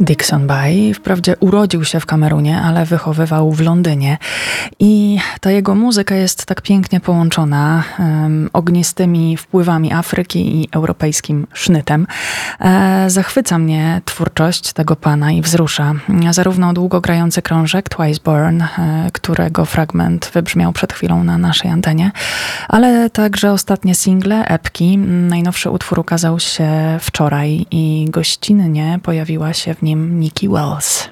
Dixon Bay wprawdzie urodził się w Kamerunie, ale wychowywał w Londynie i ta jego muzyka jest tak pięknie połączona ognistymi wpływami Afryki i europejskim sznytem. Zachwyca mnie twórczość tego pana i wzrusza. Zarówno długo grający krążek Twice Born, którego fragment wybrzmiał przed chwilą na naszej antenie, ale także ostatnie single, epki. Najnowszy utwór ukazał się wczoraj i gościnnie pojawiła się w nim Nikki Wells.